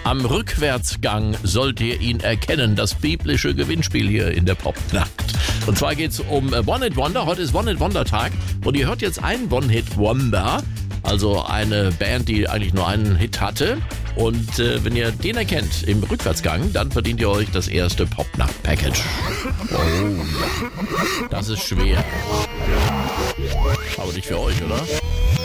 Am Rückwärtsgang sollt ihr ihn erkennen. Das biblische Gewinnspiel hier in der Popnacht. Und zwar geht's um One-Hit-Wonder. Heute ist One-Hit-Wonder-Tag. Und ihr hört jetzt einen One-Hit-Wonder. Also eine Band, die eigentlich nur einen Hit hatte. Und wenn ihr den erkennt im Rückwärtsgang, dann verdient ihr euch das erste Popnacht-Package. Oh, das ist schwer. Aber nicht für euch, oder?